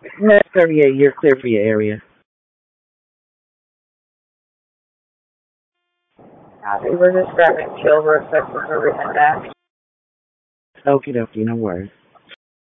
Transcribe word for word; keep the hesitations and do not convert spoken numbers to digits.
No, sir, yeah, you're clear for your area. Copy. We're just grabbing fuel real quick before we head back. Okie dokie, no worries.